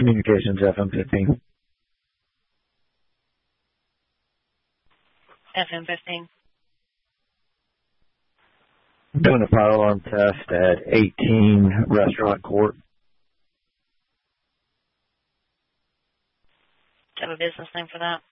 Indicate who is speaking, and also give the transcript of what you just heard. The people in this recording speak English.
Speaker 1: Communications FM15.
Speaker 2: FM15.
Speaker 1: Doing a fire alarm test at 18 Restaurant Court.
Speaker 2: Do you have a business name for that?